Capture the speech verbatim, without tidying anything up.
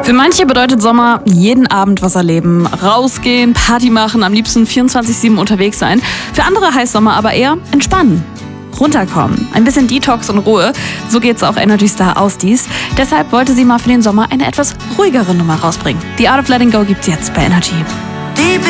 Für manche bedeutet Sommer jeden Abend was erleben, rausgehen, Party machen, am liebsten vierundzwanzig sieben unterwegs sein. Für andere heißt Sommer aber eher entspannen, runterkommen, ein bisschen Detox und Ruhe. So geht's auch Energy Star Ausdies. Deshalb wollte sie mal für den Sommer eine etwas ruhigere Nummer rausbringen. The Art of Letting Go gibt's jetzt bei Energy.